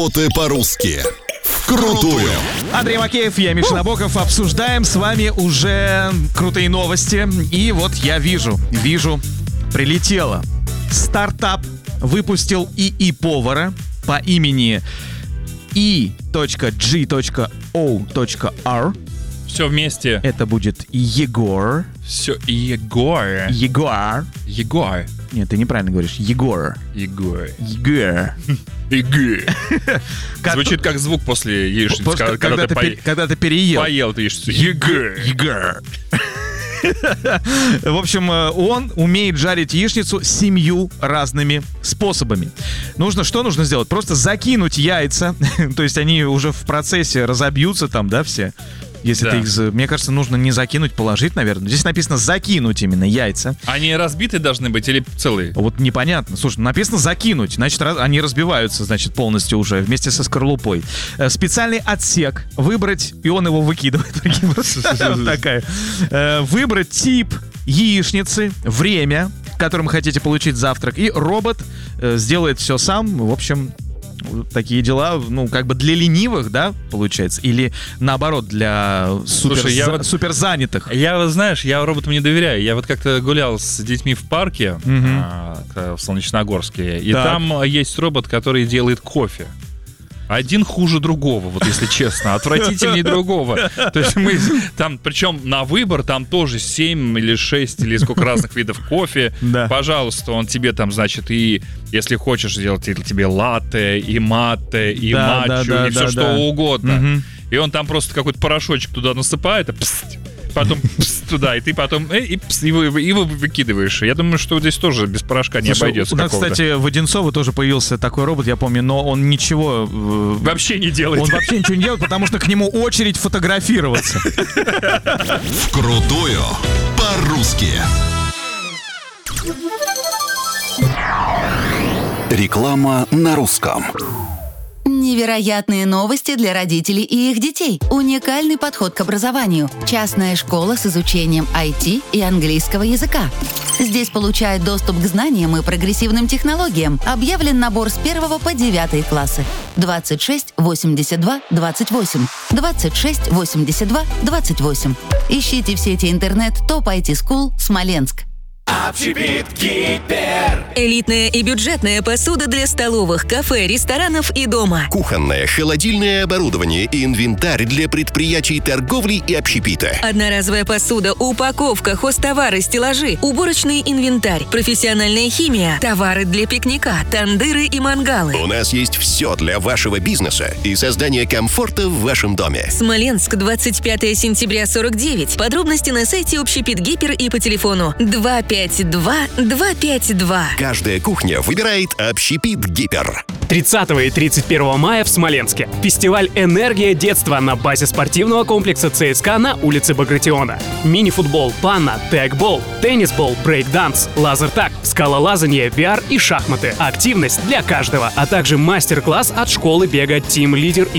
Работай по-русски. Вкрутую. Андрей Макеев, я Миша Набоков. Обсуждаем с вами уже крутые новости. И вот я вижу, прилетело. Стартап выпустил ИИ-повара по имени E.G.O.R. Все вместе. Это будет Егор. Все, Егор. Егор. Егор. Нет, ты неправильно говоришь. Егор. Егор. Егор. Егор. Звучит как звук после яичницы, когда ты переел. Поел ты яичницу. Егор. Егор. В общем, он умеет жарить яичницу 7 разными способами. Что нужно сделать? Просто закинуть яйца. То есть они уже в процессе разобьются там, да, все. Если ты их... Мне кажется, нужно не закинуть, положить, наверное. Здесь написано закинуть именно яйца. Они разбиты должны быть или целые? Вот непонятно. Слушай, написано закинуть. Значит, они разбиваются, значит, полностью уже вместе со скорлупой. Специальный отсек. Выбрать, и он его выкидывает. Такая. Выбрать тип яичницы, время, которым хотите получить завтрак. И робот сделает все сам. В общем... Такие дела, как бы для ленивых, да, получается? Или наоборот, для суперзанятых? Я роботам не доверяю. Я вот как-то гулял с детьми в парке в Солнечногорске, и там есть робот, который делает кофе. Один хуже другого, вот если честно, отвратительнее другого. То есть мы там, причем на выбор, там тоже 7 или 6 или сколько разных видов кофе. Да. Пожалуйста, он тебе там, значит, и если хочешь сделать тебе латте, и матте, и матчу, и все что угодно. Угу. И он там просто какой-то порошочек туда насыпает, потом туда, и ты потом и выкидываешь. Я думаю, что здесь тоже без порошка не обойдется. У нас, кстати, в Одинцово тоже появился такой робот, я помню, но он ничего... Вообще не делает. Он вообще ничего не делает, потому что к нему очередь фотографироваться. Вкрутую по-русски. Реклама на русском. Невероятные новости для родителей и их детей. Уникальный подход к образованию. Частная школа с изучением IT и английского языка. Здесь получают доступ к знаниям и прогрессивным технологиям. Объявлен набор с 1 по 9 классы. 26 82 28. 26 82 28. Ищите в сети интернет ТОП IT School Смоленск. Общепит Гипер. Элитная и бюджетная посуда для столовых, кафе, ресторанов и дома. Кухонное, холодильное оборудование и инвентарь для предприятий торговли и общепита. Одноразовая посуда, упаковка, хозтовары, стеллажи, уборочный инвентарь, профессиональная химия, товары для пикника, тандыры и мангалы. У нас есть все для вашего бизнеса и создания комфорта в вашем доме. Смоленск, 25 сентября 49. Подробности на сайте Общепит Гипер и по телефону 252-252. Каждая кухня выбирает Общепит Гипер. 30 и 31 мая в Смоленске. Фестиваль «Энергия детства» на базе спортивного комплекса ЦСКА на улице Багратиона. Мини-футбол, панна, тегбол, теннисбол, брейк-данс, лазертаг, скалолазание, VR и шахматы. Активность для каждого, а также мастер-класс от школы бега «Тим Лидер»